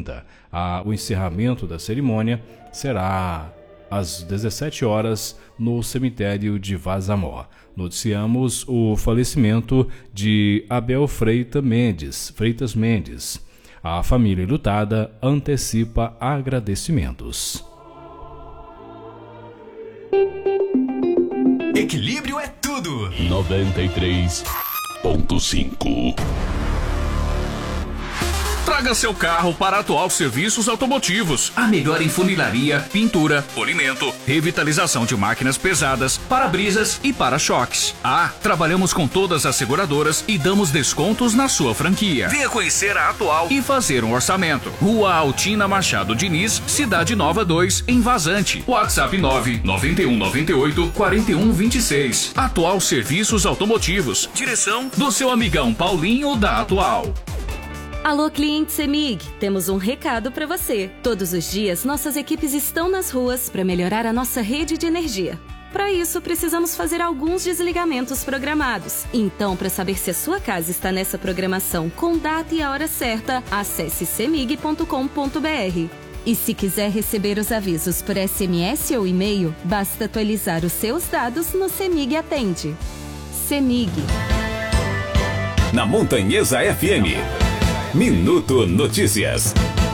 30. O encerramento da cerimônia será às 17 horas no cemitério de Vazamó. Noticiamos o falecimento de Abel Freitas Mendes. A família enlutada antecipa agradecimentos. Equilíbrio é tudo. 93.5. Traga seu carro para a Atual Serviços Automotivos. A melhor em funilaria, pintura, polimento, revitalização de máquinas pesadas, para-brisas e para-choques. Trabalhamos com todas as seguradoras e damos descontos na sua franquia. Venha conhecer a Atual e fazer um orçamento. Rua Altina Machado Diniz, Cidade Nova 2, em Vazante. WhatsApp 99198-4126. Atual Serviços Automotivos. Direção do seu amigão Paulinho da Atual. Alô, cliente CEMIG, temos um recado para você. Todos os dias, nossas equipes estão nas ruas para melhorar a nossa rede de energia. Para isso, precisamos fazer alguns desligamentos programados. Então, para saber se a sua casa está nessa programação com data e a hora certa, acesse cemig.com.br. E se quiser receber os avisos por SMS ou e-mail, basta atualizar os seus dados no CEMIG Atende. CEMIG. Na Montanhesa FM. Minuto Notícias.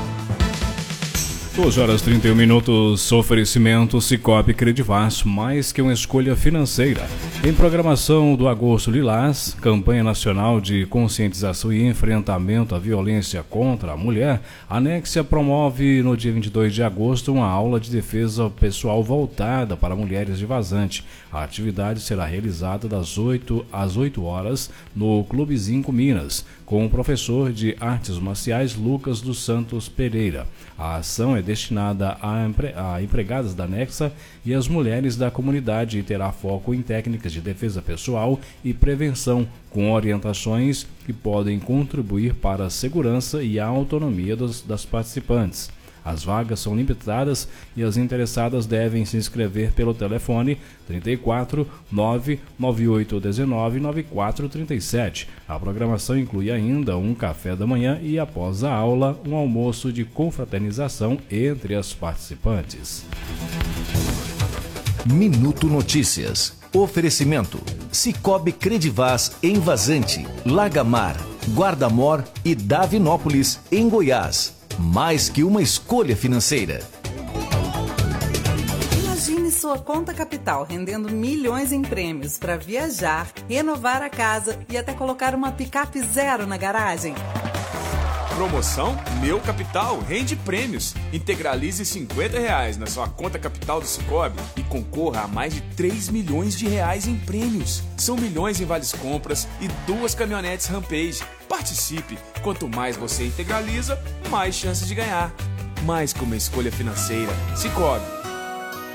2h31. Oferecimento Cicobi Credivaz, mais que uma escolha financeira. Em programação do Agosto Lilás, campanha nacional de conscientização e enfrentamento à violência contra a mulher, a Nexia promove no dia 22 de agosto uma aula de defesa pessoal voltada para mulheres de Vazante. A atividade será realizada das 8 às 8 horas no Clube Zinco Minas, com o professor de artes marciais Lucas dos Santos Pereira. A ação é destinada a empregadas da Nexa e as mulheres da comunidade e terá foco em técnicas de defesa pessoal e prevenção, com orientações que podem contribuir para a segurança e a autonomia das participantes. As vagas são limitadas e as interessadas devem se inscrever pelo telefone 34 99819 9437. A programação inclui ainda um café da manhã e, após a aula, um almoço de confraternização entre as participantes. Minuto Notícias. Oferecimento: Cicobi Credivaz em Vazante, Lagamar, Guarda-Mor e Davinópolis, em Goiás. Mais que uma escolha financeira. Imagine sua conta capital rendendo milhões em prêmios para viajar, renovar a casa e até colocar uma picape zero na garagem. Promoção Meu Capital rende prêmios. Integralize R$50 na sua conta capital do Cicobi e concorra a mais de 3 milhões de reais em prêmios. São milhões em vales compras e 2 caminhonetes Rampage. Participe! Quanto mais você integraliza, mais chances de ganhar. Mais que uma escolha financeira. Cicobi.